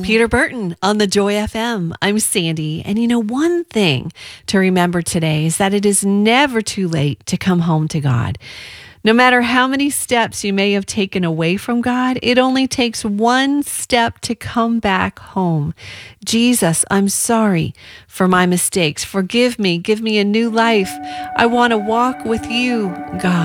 Peter Burton on the Joy FM. I'm Sandy. And one thing to remember today is that it is never too late to come home to God. No matter how many steps you may have taken away from God, it only takes one step to come back home. Jesus, I'm sorry for my mistakes. Forgive me. Give me a new life. I want to walk with you, God.